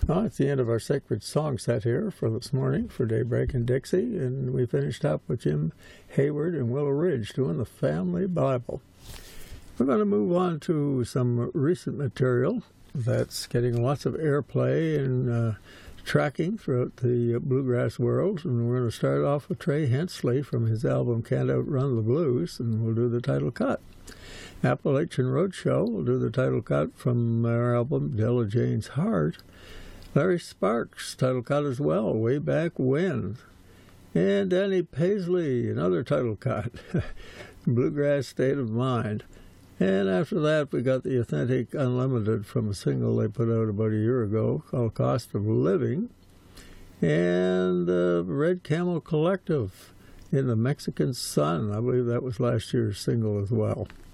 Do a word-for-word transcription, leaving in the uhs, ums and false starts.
Well, it's the end of our sacred song set here for this morning for Daybreak and Dixie, and we finished up with Jim Hayward and Willow Ridge doing the Family Bible. We're going to move on to some recent material that's getting lots of airplay and uh, tracking throughout the bluegrass world, and we're going to start off with Trey Hensley from his album Can't Outrun the Blues, and we'll do the title cut. Appalachian Roadshow will do the title cut from our album Della Jane's Heart. Larry Sparks, title cut as well, Way Back When. And Danny Paisley, another title cut, Bluegrass State of Mind. And after that, we got the Authentic Unlimited from a single they put out about a year ago called Cost of Living. And uh, Red Camel Collective in the Mexican Sun. I believe that was last year's single as well.